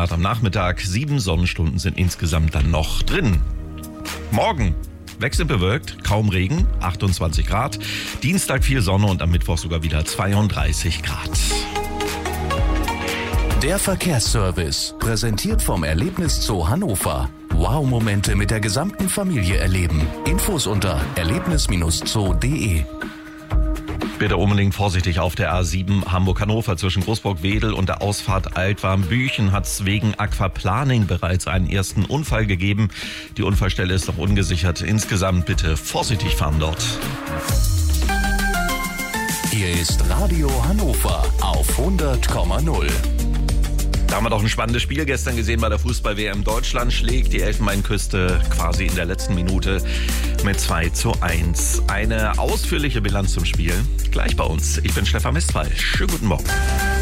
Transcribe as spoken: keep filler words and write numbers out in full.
Grad am Nachmittag. Sieben Sonnenstunden sind insgesamt dann noch drin. Morgen wechselnd bewölkt, kaum Regen, achtundzwanzig Grad. Dienstag viel Sonne und am Mittwoch sogar wieder zweiunddreißig Grad. Der Verkehrsservice, präsentiert vom Erlebniszoo Hannover. Wow-Momente mit der gesamten Familie erleben. Infos unter erlebnis Bindestrich zoo punkt de. Bitte unbedingt vorsichtig auf der A sieben Hamburg-Hannover zwischen Großburg-Wedel und der Ausfahrt Altwarmbüchen hat es wegen Aquaplaning bereits einen ersten Unfall gegeben. Die Unfallstelle ist noch ungesichert. Insgesamt bitte vorsichtig fahren dort. Hier ist Radio Hannover auf hundert Komma null. Da haben wir doch ein spannendes Spiel gestern gesehen bei der Fußball-W M. Deutschland schlägt die Elfenbeinküste quasi in der letzten Minute mit zwei zu eins. Eine ausführliche Bilanz zum Spiel gleich bei uns. Ich bin Stefan Westphal. Schönen guten Morgen.